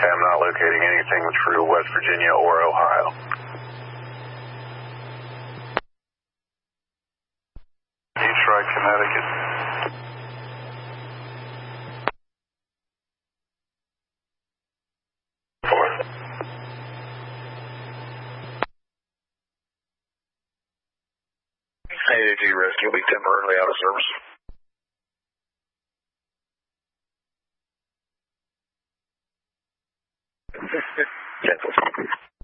I'm not locating anything through West Virginia or Ohio. Detroit, Connecticut. AAG rescue will be temporarily out of service. 10-4.